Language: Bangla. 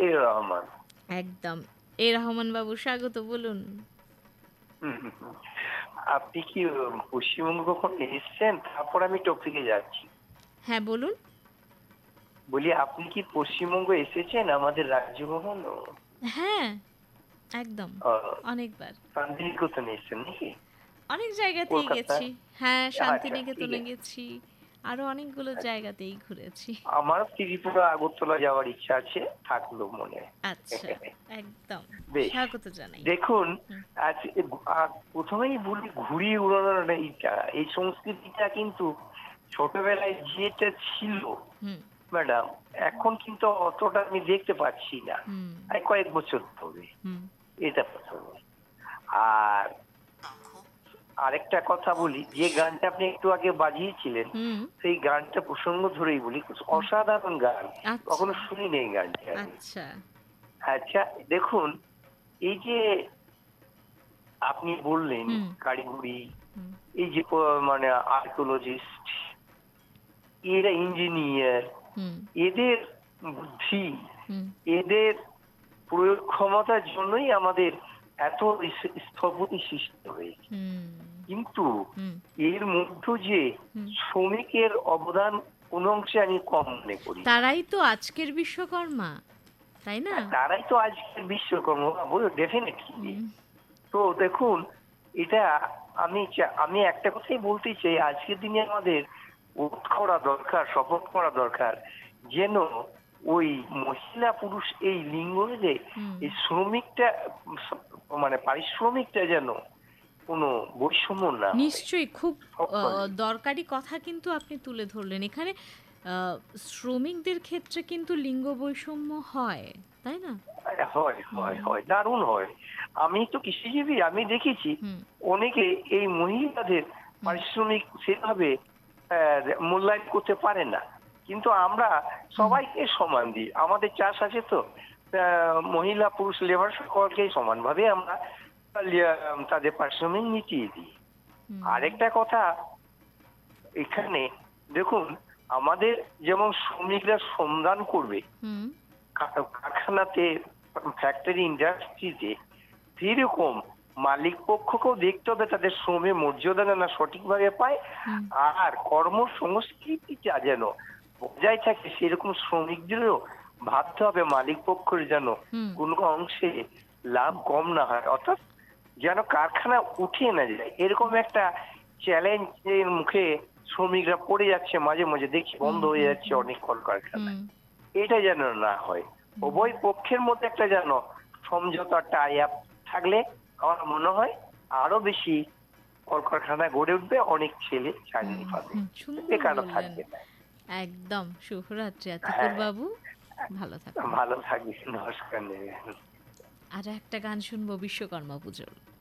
এ রহমান। একদম। এ রহমান বাবু, স্বাগত, বলুন। হুম, হুম, হুম। আপনি কি পশ্চিমবঙ্গ কখনো এসেছেন? তারপর আমি টপিকে যাচ্ছি। হ্যাঁ, বলুন। বলি, আপনি কি পশ্চিমবঙ্গ এসেছেন, আমাদের রাজ্য কখনো? হ্যাঁ, একদম। আহ, অনেকবার। শান্তিনিকেতনে এসেছেন নাকি? অনেক জায়গাতেই কলকাতায়? গেছি। হ্যাঁ, আচ্ছা, ঠিক শান্তিনিকেতনে আছে। গেছি। আরো অনেকগুলো আচ্ছা, জায়গাতেই ঘুরেছি। আমারও ত্রিপুরা আগরতলা যাওয়ার ইচ্ছা আছে, থাকলো মনে। আচ্ছা, একদম। বেশ। স্বাগত জানাই। দেখুন, হুম, আজ প্রথমেই বলি, ঘুরিয়ে উড়ানোর এই সংস্কৃতিটা কিন্তু ছোটবেলায় যেটা ছিল হুম, ম্যাডাম, এখন কিন্তু অতটা আমি দেখতে পাচ্ছি না। হুম, এই কয়েক বছর ধরে হুম, এটা প্রথমে। আর আরেকটা কথা বলি, যে গানটা আপনি একটু আগে বাজিয়েছিলেন, হুম, সেই গানটা প্রসঙ্গ ধরেই বলি, হুম। অসাধারণ গান। আচ্ছা, কখনো শুনিনি এই গানটা আমি। আচ্ছা। আচ্ছা, দেখুন, এই যে আপনি বললেন হুম, কারিগরি, হুম, এই যে মানে আর্কিওলজিস্ট, এরা ইঞ্জিনিয়ার, হুম, এদের বুদ্ধি, হুম, এদের প্রয়োগ ক্ষমতার জন্যই আমাদের এত স্থপতি সৃষ্টি হয়েছে। হুম, কিন্তু হুম, এর মধ্য যে হুম। শ্রমিকের অবদান কোন অংশে আমি কম মনে করি না। তারাই তো আজকের বিশ্বকর্মা, তাই না? তারাই তো আজকের বিশ্বকর্মা, ডেফিনেটলি। হুম, তো দেখুন, এটা আমি একটা কথাই বলতে চাই, আজকের দিনে আমাদের ওঠ করা দরকার, শপথ করা দরকার, যেন ওই মহিলা পুরুষ এই লিঙ্গভেদে হুম। এই শ্রমিকটা, মানে পারিশ্রমিকটা যেন কোনো বৈষম্য না হয় নিশ্চয়ই খুব সকলে। দরকারি কথা কিন্তু আপনি তুলে ধরলেন এখানে। আহ, শ্রমিকদের ক্ষেত্রে কিন্তু লিঙ্গ বৈষম্য হয়, তাই না? হয়, হয়, হুম, হয়, দারুণ হয়। আমি তো কৃষিজীবী, আমি দেখেছি হুম, অনেকে এই মহিলাদের হুম, পারিশ্রমিক সেভাবে মূল্যায়ন করতে পারে না। কিন্তু আমরা হুম, সবাইকে সমান দিই, আমাদের চাষ আছে তো, মহিলা পুরুষ লেবার সকলকেই সমানভাবে আমরা তাদের পারিশ্রমিক মিটিয়ে দিই। হুম, আরেকটা কথা এখানে, দেখুন, আমাদের যেমন শ্রমিকরা শ্রমদান করবে হুম, কারখানাতে, ফ্যাক্টরি, ইন্ডাস্ট্রিতে, সেরকম মালিক পক্ষকেও দেখতে হবে তাদের শ্রমে মর্যাদা যেন সঠিকভাবে পায়, হুম, আর কর্মসংস্কৃতিটা যেন বজায় থাকে, সেরকম শ্রমিকদেরও ভাবতে হবে মালিক পক্ষের যেন হুম, কোনো অংশে লাভ কম না হয়, অর্থাৎ যেন কারখানা উঠিয়ে না যায়, এরকম একটা চ্যালেঞ্জের মুখে শ্রমিকরা পড়ে যাচ্ছে, মাঝে মাঝে দেখি হুম, বন্ধ হয়ে হুম, যাচ্ছে হুম, অনেক কলকারখানা। হুম, এটা যেন না হয়, হুম, উভয় পক্ষের মধ্যে একটা যেন সমঝোতা টাই আপ থাকলে আমার মনে হয় আরো বেশি কলকারখানা গড়ে উঠবে, অনেক ছেলে চাকরি হুম, পাবে, হুম। সুন্দর বেকারও বললেন। থাকবে না। একদম। শুভরাত্রি আতিকুর হ্যাঁ, বাবু। ভালো থাকুন। ভালো থাকবে, নমস্কার নেবে। আর একটা গান শুনবো বিশ্বকর্মা পুজোর।